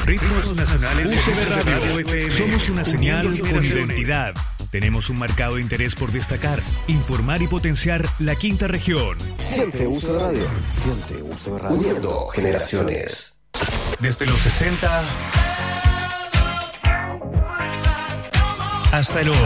Ritmos nacionales. UCB Radio FM. Somos una señal con identidad. Tenemos un marcado interés por destacar, informar y potenciar la quinta región. Siente UCB Radio. Siente UCB Radio. Uniendo generaciones. Desde los 60 hasta el hoy.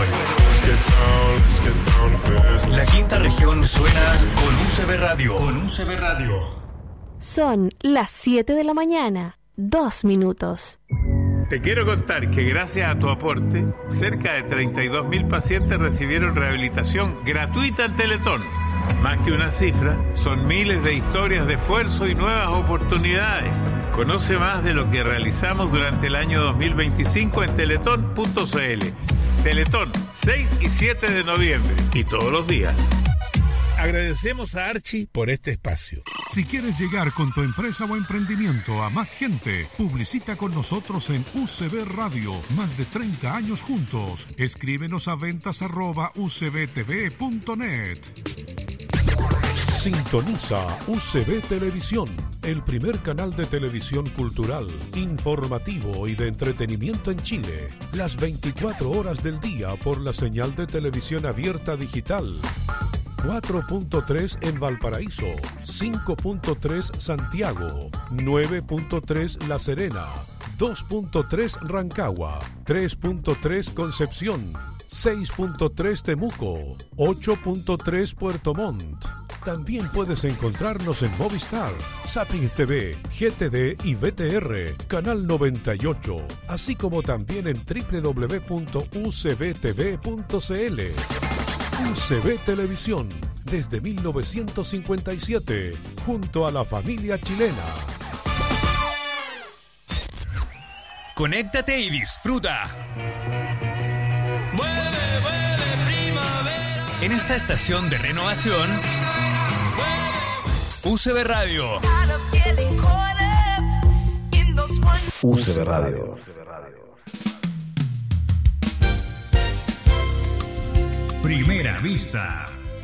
La quinta región suena con UCB Radio. Con UCB Radio. Son las 7 de la mañana, 2 minutos. Te quiero contar que gracias a tu aporte, cerca de 32.000 pacientes recibieron rehabilitación gratuita en Teletón. Más que una cifra, son miles de historias de esfuerzo y nuevas oportunidades. Conoce más de lo que realizamos durante el año 2025 en teletón.cl. Teletón, 6 y 7 de noviembre y todos los días. Agradecemos a Archie por este espacio. Si quieres llegar con tu empresa o emprendimiento a más gente, publicita con nosotros en UCB Radio. Más de 30 años juntos. Escríbenos a ventas@ucbtv.net. Sintoniza UCB Televisión, el primer canal de televisión cultural, informativo y de entretenimiento en Chile. Las 24 horas del día por la señal de televisión abierta digital. 4.3 en Valparaíso, 5.3 Santiago, 9.3 La Serena, 2.3 Rancagua, 3.3 Concepción, 6.3 Temuco, 8.3 Puerto Montt. También puedes encontrarnos en Movistar, Zapping TV, GTD y VTR, Canal 98, así como también en www.ucbtv.cl. UCB Televisión, desde 1957, junto a la familia chilena. Conéctate y disfruta. Vuelve, vuelve, primavera. En esta estación de renovación, UCB Radio. UCB Radio. Primera vista.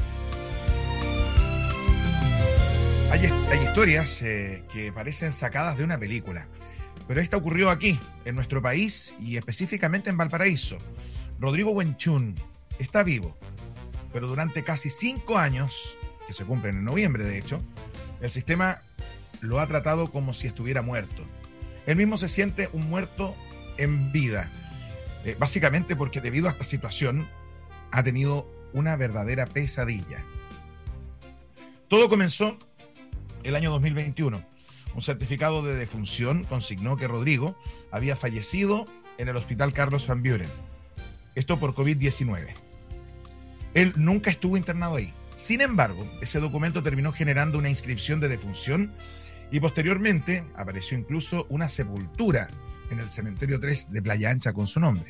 Hay historias que parecen sacadas de una película, pero esta ocurrió aquí, en nuestro país y específicamente en Valparaíso. Rodrigo Buenchún está vivo, pero durante casi 5 años, que se cumplen en noviembre de hecho, el sistema lo ha tratado como si estuviera muerto. Él mismo se siente un muerto en vida, básicamente porque debido a esta situación ha tenido una verdadera pesadilla. Todo comenzó el año 2021. Un certificado de defunción consignó que Rodrigo había fallecido en el Hospital Carlos Van Buren. Esto por COVID-19. Él nunca estuvo internado ahí. Sin embargo, ese documento terminó generando una inscripción de defunción y posteriormente apareció incluso una sepultura en el cementerio 3 de Playa Ancha con su nombre.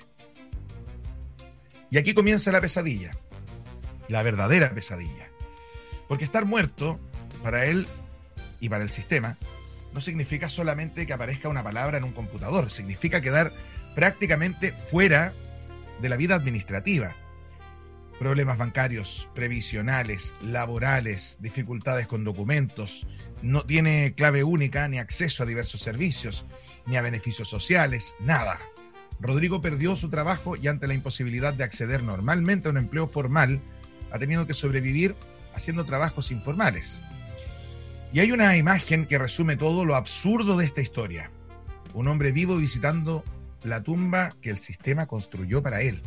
Y aquí comienza la pesadilla, la verdadera pesadilla. Porque estar muerto, para él y para el sistema, no significa solamente que aparezca una palabra en un computador, significa quedar prácticamente fuera de la vida administrativa. Problemas bancarios, previsionales, laborales, dificultades con documentos, no tiene clave única ni acceso a diversos servicios, ni a beneficios sociales, nada. Rodrigo perdió su trabajo y ante la imposibilidad de acceder normalmente a un empleo formal, ha tenido que sobrevivir haciendo trabajos informales. Y hay una imagen que resume todo lo absurdo de esta historia. Un hombre vivo visitando la tumba que el sistema construyó para él.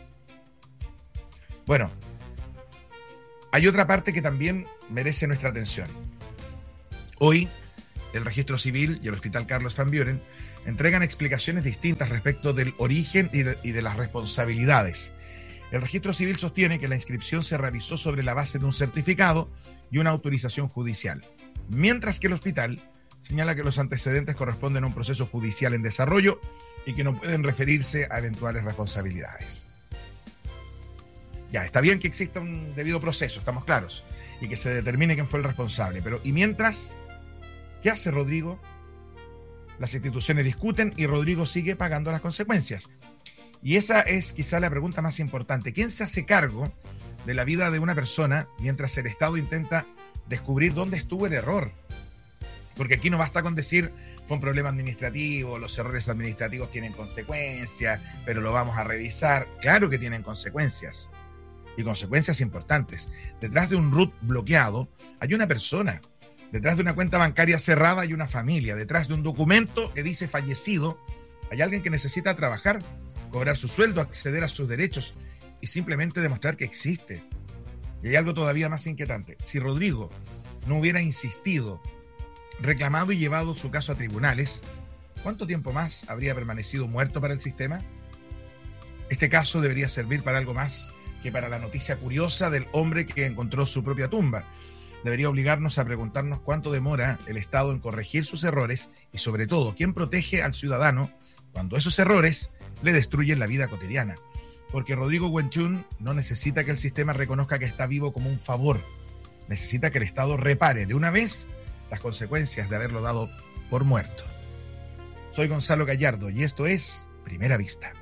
Bueno, hay otra parte que también merece nuestra atención. Hoy, el Registro Civil y el Hospital Carlos Van Buren entregan explicaciones distintas respecto del origen y de las responsabilidades. El Registro Civil sostiene que la inscripción se realizó sobre la base de un certificado y una autorización judicial, mientras que el hospital señala que los antecedentes corresponden a un proceso judicial en desarrollo y que no pueden referirse a eventuales responsabilidades. Ya, está bien que exista un debido proceso, estamos claros, y que se determine quién fue el responsable, pero ¿y mientras? ¿Qué hace Rodrigo? Las instituciones discuten y Rodrigo sigue pagando las consecuencias. Y esa es quizá la pregunta más importante. ¿Quién se hace cargo de la vida de una persona mientras el Estado intenta descubrir dónde estuvo el error? Porque aquí no basta con decir fue un problema administrativo, los errores administrativos tienen consecuencias, pero lo vamos a revisar. Claro que tienen consecuencias, y consecuencias importantes. Detrás de un RUT bloqueado hay una persona. Detrás de una cuenta bancaria cerrada hay una familia. Detrás de un documento que dice fallecido hay alguien que necesita trabajar, cobrar su sueldo, acceder a sus derechos y simplemente demostrar que existe. Y hay algo todavía más inquietante. Si Rodrigo no hubiera insistido, reclamado y llevado su caso a tribunales, ¿cuánto tiempo más habría permanecido muerto para el sistema? Este caso debería servir para algo más que para la noticia curiosa del hombre que encontró su propia tumba. Debería obligarnos a preguntarnos cuánto demora el Estado en corregir sus errores y, sobre todo, quién protege al ciudadano cuando esos errores le destruyen la vida cotidiana. Porque Rodrigo Wenchun no necesita que el sistema reconozca que está vivo como un favor. Necesita que el Estado repare de una vez las consecuencias de haberlo dado por muerto. Soy Gonzalo Gallardo y esto es Primera Vista.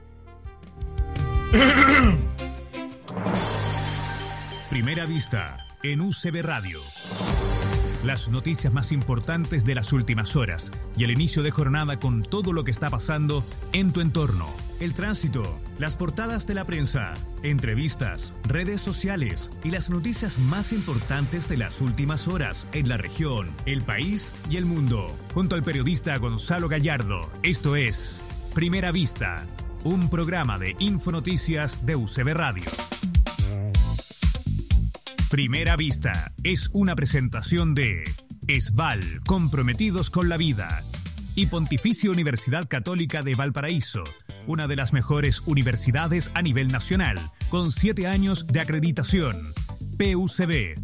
Primera Vista en UCB Radio. Las noticias más importantes de las últimas horas y el inicio de jornada con todo lo que está pasando en tu entorno. El tránsito, las portadas de la prensa, entrevistas, redes sociales y las noticias más importantes de las últimas horas en la región, el país y el mundo. Junto al periodista Gonzalo Gallardo, esto es Primera Vista, un programa de Infonoticias de UCB Radio. Primera Vista es una presentación de ESVAL, comprometidos con la vida, y Pontificia Universidad Católica de Valparaíso, una de las mejores universidades a nivel nacional, con 7 años de acreditación. pucb.cl.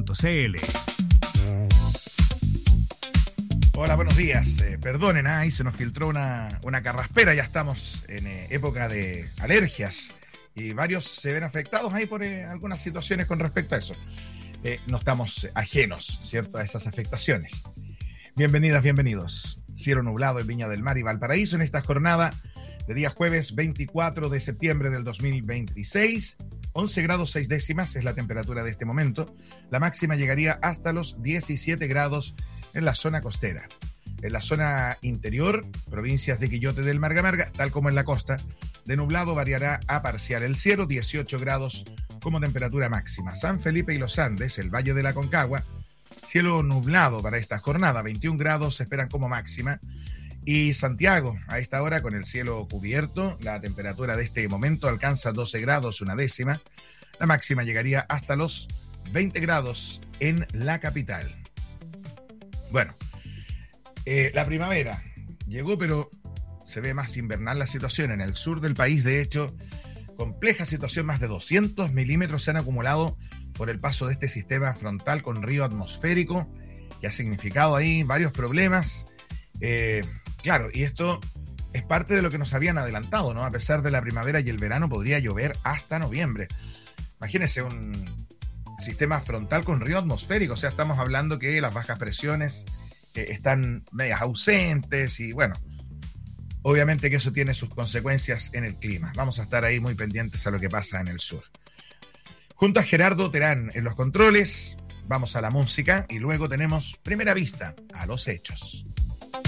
Hola, buenos días. Perdonen, ahí se nos filtró una carraspera. Ya estamos en época de alergias y varios se ven afectados ahí por algunas situaciones con respecto a eso. No estamos ajenos, ¿cierto?, a esas afectaciones. Bienvenidas, bienvenidos. Cielo nublado en Viña del Mar y Valparaíso en esta jornada de día jueves 24 de septiembre del 2026. 11 grados 6 décimas es la temperatura de este momento. La máxima llegaría hasta los 17 grados en la zona costera. En la zona interior, provincias de Quillota y del Margamarga, tal como en la costa, de nublado variará a parcial el cielo, 18 grados como temperatura máxima. San Felipe y los Andes, el Valle de la Concagua, cielo nublado para esta jornada, 21 grados se esperan como máxima. Y Santiago, a esta hora con el cielo cubierto, la temperatura de este momento alcanza 12 grados una décima. La máxima llegaría hasta los 20 grados en la capital. Bueno, la primavera llegó, pero se ve más invernal la situación. En el sur del país, de hecho, compleja situación, más de 200 milímetros se han acumulado por el paso de este sistema frontal con río atmosférico, que ha significado ahí varios problemas. Claro, y esto es parte de lo que nos habían adelantado, ¿no? A pesar de la primavera y el verano, podría llover hasta noviembre. Imagínense un sistema frontal con río atmosférico, o sea, estamos hablando que las bajas presiones están medias ausentes y bueno, obviamente que eso tiene sus consecuencias en el clima. Vamos a estar ahí muy pendientes a lo que pasa en el sur. Junto a Gerardo Terán en los controles, vamos a la música y luego tenemos Primera Vista a los hechos.